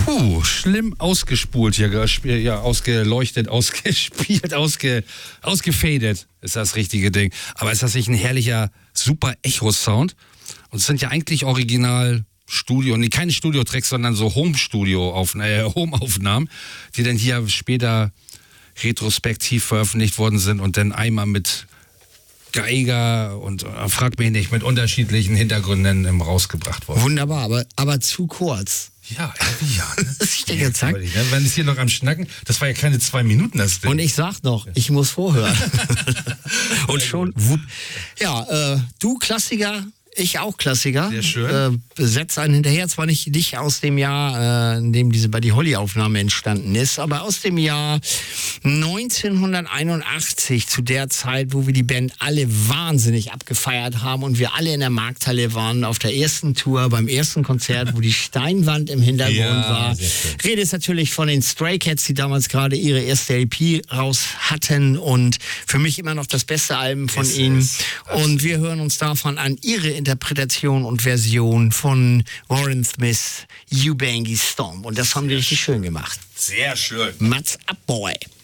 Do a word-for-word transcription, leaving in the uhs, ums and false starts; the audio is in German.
Puh, schlimm ausgespult hier, gespielt, ja, ausgeleuchtet, ausgespielt, ausge, ausgefadet ist das richtige Ding. Aber ist das nicht ein herrlicher, super Echo-Sound? Und es sind ja eigentlich original Studio, nee, keine Studio-Tracks, sondern so Home-Studio-Aufnahmen, äh, Home-Aufnahmen, die dann hier später retrospektiv veröffentlicht worden sind und dann einmal mit Geiger und äh, frag mich nicht, mit unterschiedlichen Hintergründen ähm, rausgebracht worden. Wunderbar, aber, aber zu kurz. Ja, ja. Ne? Das ist ja zack. Wenn es hier noch am Schnacken, das war ja keine zwei Minuten, das Ding. Und ich sag noch, ich muss vorhören. Und schon, wupp. Ja, äh, du Klassiker, ich auch Klassiker. Sehr schön. Äh, setz einen hinterher, zwar nicht, nicht aus dem Jahr, äh, in dem diese Buddy Holly-Aufnahme entstanden ist, aber aus dem Jahr neunzehnhunderteinundachtzig, zu der Zeit, wo wir die Band alle wahnsinnig abgefeiert haben und wir alle in der Markthalle waren, auf der ersten Tour, beim ersten Konzert, wo die Steinwand im Hintergrund Ja, war. Rede ist natürlich von den Stray Cats, die damals gerade ihre erste L P raus hatten und für mich immer noch das beste Album von Es ihnen. ist. Und wir hören uns davon an ihre Interpretation und Version von Warren Smith, Eubanky Storm. Und das haben die richtig schön gemacht. Sehr schön. Mats up, boy.